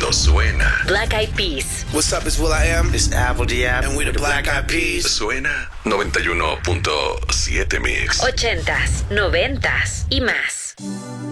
Esto suena. Black Eyed Peas. What's up, it's will.i.am. It's Apple D.App. And we the Black Eyed Peas. Suena 91.7 Mix. 80s, 90s y más.